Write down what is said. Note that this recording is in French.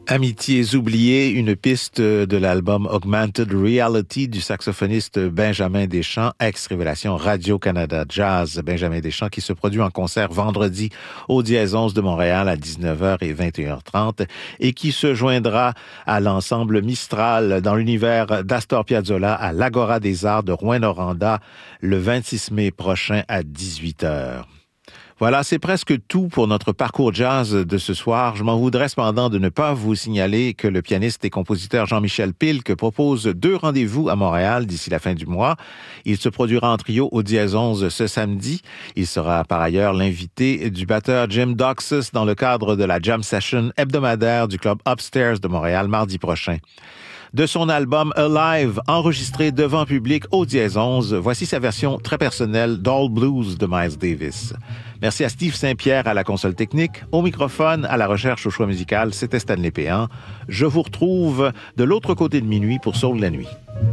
Amitiés oubliées, une piste de l'album Augmented Reality du saxophoniste Benjamin Deschamps, ex-révélation Radio-Canada Jazz. Benjamin Deschamps qui se produit en concert vendredi au Dièse 11 de Montréal à 19h et 21h30 et qui se joindra à l'ensemble Mistral dans l'univers d'Astor Piazzolla à l'Agora des Arts de Rouyn-Noranda le 26 mai prochain à 18h. Voilà, c'est presque tout pour notre parcours jazz de ce soir. Je m'en voudrais cependant de ne pas vous signaler que le pianiste et compositeur Jean-Michel Pilk propose 2 rendez-vous à Montréal d'ici la fin du mois. Il se produira en trio au Dièse 11 ce samedi. Il sera par ailleurs l'invité du batteur Jim Doxus dans le cadre de la Jam Session hebdomadaire du club Upstairs de Montréal mardi prochain. De son album Alive, enregistré devant public au Dièse 11, voici sa version très personnelle d'All Blues de Miles Davis. Merci à Steve Saint-Pierre à la console technique, au microphone, à la recherche au choix musical, c'était Stanley Péan. Je vous retrouve de l'autre côté de minuit pour Soul de la nuit.